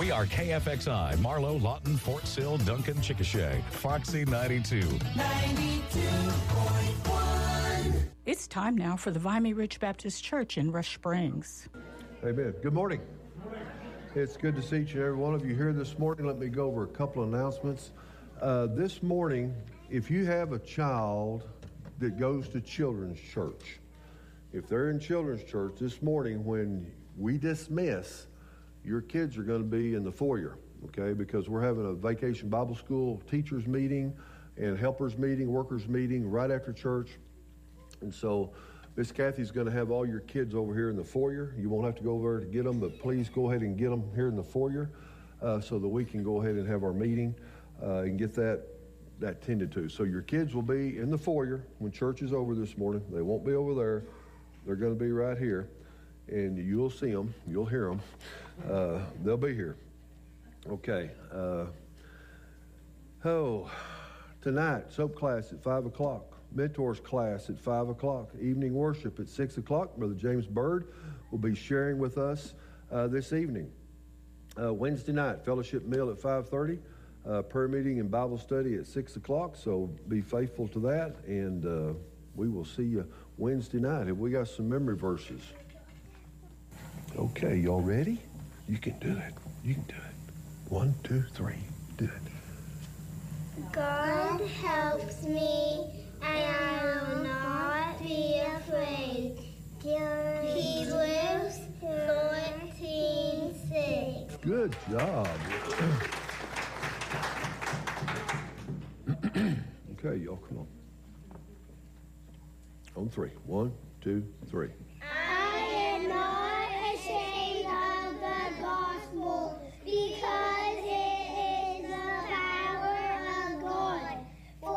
We are KFXI, Marlow, Lawton, Fort Sill, Duncan, Chickasha, Foxy 92. 92.1. It's time now for the Vimy Ridge Baptist Church in Rush Springs. Amen. Good morning. It's good to see each and every one of you here this morning. Let me go over a couple of announcements. This morning, if you have a child that goes to children's church, if they're in children's church this morning when we dismiss, your kids are going to be in the foyer, okay, because we're having a vacation Bible school teachers meeting and helpers meeting, workers meeting right after church. And so Miss Kathy's going to have all your kids over here in the foyer. You won't have to go over there to get them, but please go ahead and get them here in the foyer so that we can go ahead and have our meeting and get that tended to. So your kids will be in the foyer when church is over this morning. They won't be over there. They're going to be right here, and you'll see them. You'll hear them. They'll be here. Okay. Tonight, soap class at 5 o'clock. Mentors class at 5 o'clock. Evening worship at 6 o'clock. Brother James Bird will be sharing with us this evening. Wednesday night, fellowship meal at 5:30. Prayer meeting and Bible study at 6 o'clock. So be faithful to that, and we will see you Wednesday night. Have we got some memory verses? Okay, y'all ready? You can do it. You can do it. 1, 2, 3. Do it. God helps me, and I will not be afraid. Hebrews 14:6. Good job. Okay, y'all, come on. On 3. 1, 2, 3.